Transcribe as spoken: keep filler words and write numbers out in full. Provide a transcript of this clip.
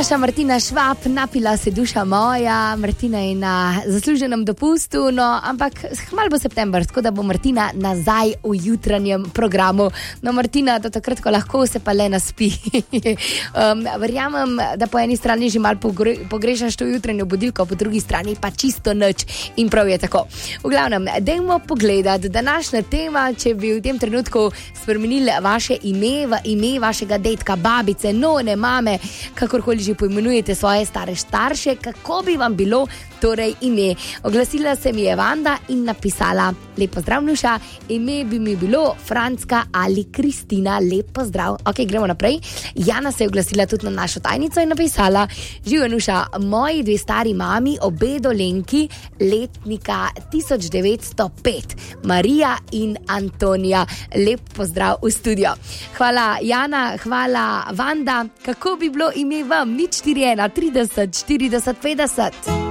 Naša Martina Švab, napila se duša moja. Martina je na zasluženem dopustu, no, ampak kmalu bo september, tako da bo Martina nazaj v jutranjem programu. No, Martina, do takrat, ko lahko se pa le naspi. um, verjamem, da po eni strani že malo pogre, pogrešaš to jutranjo budilko, po drugi strani pa čisto nič in prav je tako. V glavnem, dajmo pogledati današnja tema, če bi v tem trenutku spremenili vaše ime v ime vašega detka, babice, none, mame, kakorkoli že poimenujete svoje stare starše, kako bi vam bilo torej ime. Oglasila se mi je Vanda in napisala: lep pozdrav, Nuša, ime bi mi bilo Franska ali Kristina, lep pozdrav. Ok, gremo naprej. Jana se je oglasila tudi na našo tajnico in napisala: živijo, Nuša, moji dve stari mami, obe dolenki, letnika tisoč devetsto pet, Marija in Antonija, lep pozdrav v studio. Hvala Jana, hvala Vanda. Kako bi bilo ime vam? nič štiri ena trideset štirideset petdeset.